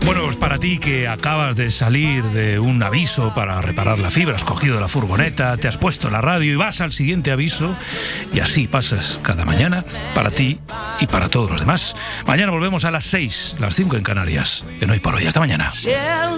Bueno, pues para ti que acabas de salir de un aviso para reparar la fibra, has cogido la furgoneta, te has puesto la radio y vas al siguiente aviso, y así pasas cada mañana para ti y para todos los demás. Mañana volvemos a las 6, las 5 en Canarias, en Hoy por Hoy. Hasta mañana.